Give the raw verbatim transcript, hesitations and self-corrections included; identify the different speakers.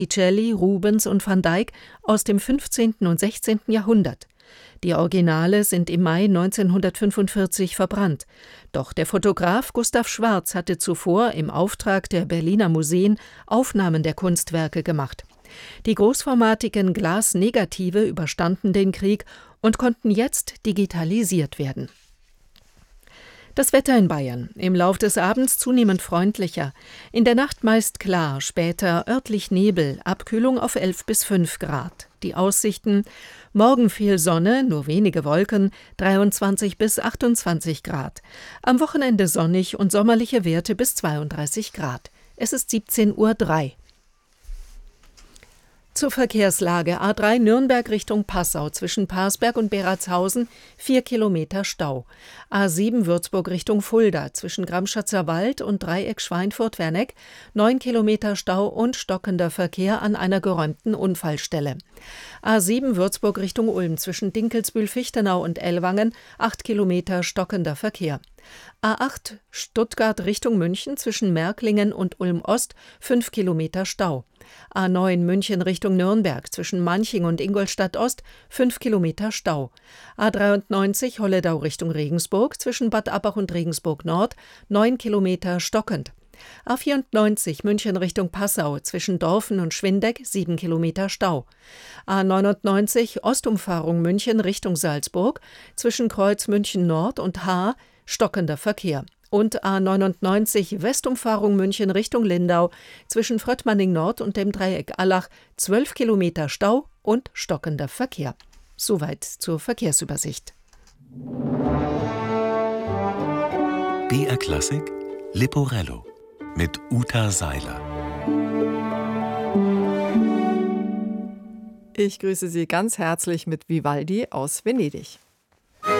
Speaker 1: Botticelli, Rubens und Van Dyck aus dem fünfzehnten und sechzehnten Jahrhundert. Die Originale sind im Mai neunzehnhundertfünfundvierzig verbrannt. Doch der Fotograf Gustav Schwarz hatte zuvor im Auftrag der Berliner Museen Aufnahmen der Kunstwerke gemacht. Die großformatigen Glasnegative überstanden den Krieg und konnten jetzt digitalisiert werden. Das Wetter in Bayern. Im Lauf des Abends zunehmend freundlicher. In der Nacht meist klar, später örtlich Nebel, Abkühlung auf elf bis fünf Grad. Die Aussichten: Morgen viel Sonne, nur wenige Wolken, dreiundzwanzig bis achtundzwanzig Grad. Am Wochenende sonnig und sommerliche Werte bis zweiunddreißig Grad. Es ist siebzehn Uhr drei. Zur Verkehrslage: A drei Nürnberg Richtung Passau zwischen Parsberg und Beratshausen vier Kilometer Stau. A sieben Würzburg Richtung Fulda zwischen Gramschatzer Wald und Dreieck Schweinfurt-Werneck neun Kilometer Stau und stockender Verkehr an einer geräumten Unfallstelle. A sieben Würzburg Richtung Ulm zwischen Dinkelsbühl-Fichtenau und Ellwangen acht Kilometer stockender Verkehr. A acht Stuttgart Richtung München zwischen Märklingen und Ulm-Ost fünf Kilometer Stau. A neun München Richtung Nürnberg zwischen Manching und Ingolstadt-Ost fünf Kilometer Stau. A dreiundneunzig Holledau Richtung Regensburg zwischen Bad Abbach und Regensburg-Nord neun Kilometer stockend. A vierundneunzig München Richtung Passau zwischen Dorfen und Schwindeck sieben Kilometer Stau. A neunundneunzig Ostumfahrung München Richtung Salzburg zwischen Kreuz München Nord und Haar stockender Verkehr. Und A neunundneunzig Westumfahrung München Richtung Lindau zwischen Fröttmanning Nord und dem Dreieck Allach zwölf Kilometer Stau und stockender Verkehr. Soweit zur Verkehrsübersicht.
Speaker 2: B R Klassik Leporello mit Uta Seiler.
Speaker 3: Ich grüße Sie ganz herzlich mit Vivaldi aus Venedig.